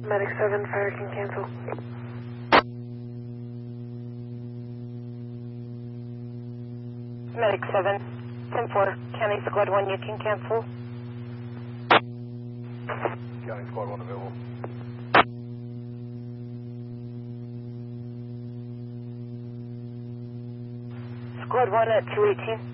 Medic 7, fire can cancel. Medic 7, 10-4, County Squad 1, you can cancel. County Squad 1 available. Squad 1 at 218.